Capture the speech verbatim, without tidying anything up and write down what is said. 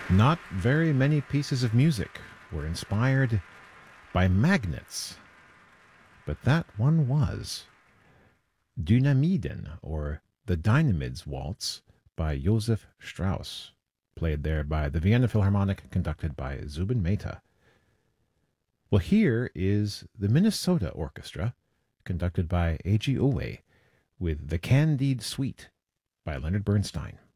Not very many pieces of music were inspired by magnets, but that one was. Dynamiden, or the Dynamids Waltz, by Joseph Strauss, played there by the Vienna Philharmonic, conducted by Zubin Mehta. Well, here is the Minnesota Orchestra, conducted by Eiji Oe, with the Candide Suite by Leonard Bernstein.